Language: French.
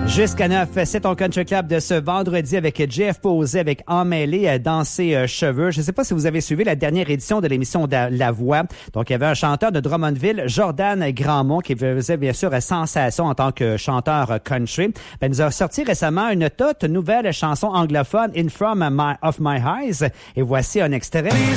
Jusqu'à 9, c'est ton Country Club de ce vendredi avec Jeff Posé, avec Emmêlé dans ses cheveux. Je ne sais pas si vous avez suivi la dernière édition de l'émission de La Voix. Donc, il y avait un chanteur de Drummondville, Jordan Grandmont, qui faisait bien sûr sensation en tant que chanteur country. Ben, il nous a sorti récemment une toute nouvelle chanson anglophone, In From of My Eyes. Et voici un extrait.